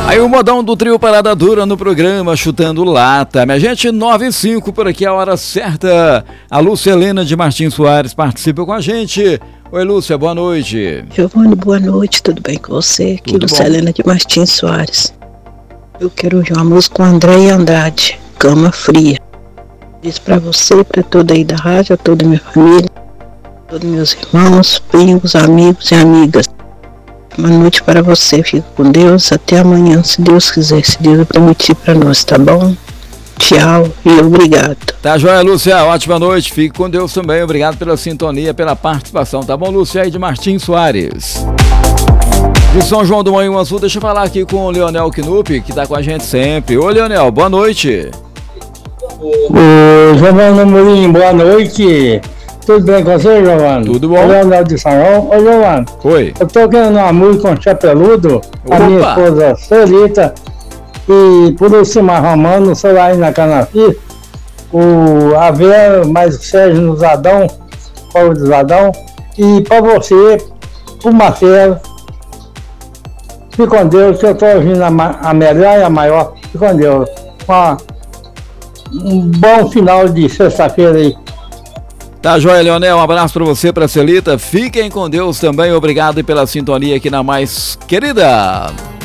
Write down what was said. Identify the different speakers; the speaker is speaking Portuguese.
Speaker 1: Aí o modão do trio Parada Dura no programa Chutando Lata. Minha gente, 9h05 por aqui, a hora certa. A Lúcia Helena de Martins Soares participa com a gente. Oi, Lúcia, boa noite.
Speaker 2: Giovanni, boa noite, tudo bem com você? Aqui, Lúcia Helena de Martins Soares. Eu quero ouvir uma música com André Andrade, Cama Fria. Diz pra você, pra toda aí da rádio, a toda a minha família, todos meus irmãos, primos, amigos e amigas. Boa noite para você, fica com Deus, até amanhã, se Deus quiser, se Deus permitir para nós, tá bom? Tchau e obrigado.
Speaker 1: Tá joia, Lúcia, ótima noite, fique com Deus também, obrigado pela sintonia, pela participação, tá bom, Lúcia, aí de Martins Soares. De São João do Manhã Azul, deixa eu falar aqui com o Leonel Knupp, que tá com a gente sempre. Ô, Leonel, boa noite.
Speaker 3: Ô, Giovanni Amorim, boa noite. Tudo bem com você, Giovanni?
Speaker 1: Tudo bom?
Speaker 3: Ô, Leonel de São João. Ô, Giovanni.
Speaker 1: Oi.
Speaker 3: Eu tô querendo uma música com Chapeludo,
Speaker 1: Opa.
Speaker 3: a minha esposa Celita, e por Lucimar Romano, sei lá aí na Canafi, o Aver, mais o Sérgio no Zadão, Paulo do Zadão, e pra você, o Marcelo. Fique com Deus, que eu tô ouvindo a melhor e a maior. Fique com Deus. Um bom final de sexta-feira aí.
Speaker 1: Tá joia, Leonel, um abraço pra você, pra Celita. Fiquem com Deus também, obrigado pela sintonia aqui na Mais Querida.